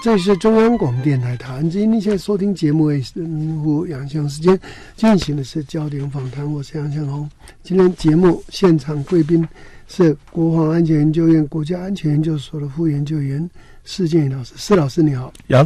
这里是中央广播电台台湾之音，你现在收听节目为杨翔时间进行的是焦点访谈，我是杨翔宏。今天节目现场贵宾是国防安全研究院国家安全研究所的副研究员施建宇老师。施老师你好。